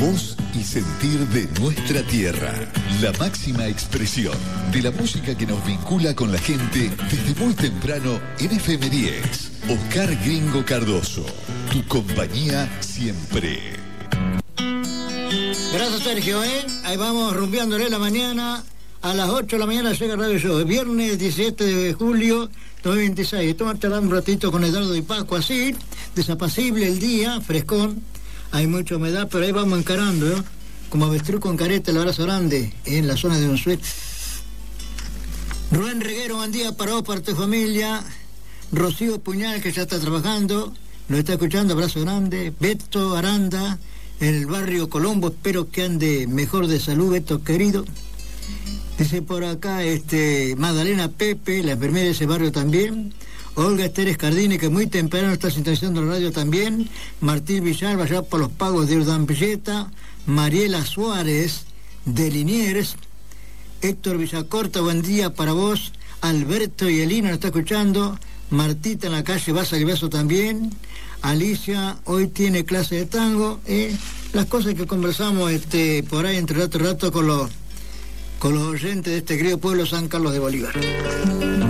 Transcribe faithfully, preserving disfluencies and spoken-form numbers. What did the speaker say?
voz y sentir de nuestra tierra. La máxima expresión de la música que nos vincula con la gente desde muy temprano en F M diez. Oscar Gringo Cardoso, tu compañía siempre. Gracias, Sergio, ¿eh? Ahí vamos rumbeándole la mañana. A las ocho de la mañana llega Radio Show. Viernes diecisiete de julio dos mil veintiséis. Estamos charlando un ratito con Eduardo y Paco, así, desapacible el día, frescón. Hay mucha humedad, pero ahí vamos encarando, ¿eh? Como avestruz con careta, el abrazo grande, en la zona de Unzuet. Rubén Reguero, buen día para vos, para tu familia. Rocío Puñal, que ya está trabajando, nos está escuchando, abrazo grande. Beto Aranda, en el barrio Colombo, espero que ande mejor de salud, Beto querido. Dice por acá, este, Magdalena Pepe, la enfermera de ese barrio también. Olga Esther Escardini, que muy temprano está sintonizando la radio también. Martín Villalba, allá por los pagos de Urdanpilleta. Mariela Suárez, de Liniers. Héctor Villacorta, buen día para vos. Alberto y Elina nos está escuchando. Martita en la calle Baza y Beso también. Alicia hoy tiene clase de tango. Eh, las cosas que conversamos este, por ahí entre rato y rato con los, con los oyentes de este querido pueblo San Carlos de Bolívar.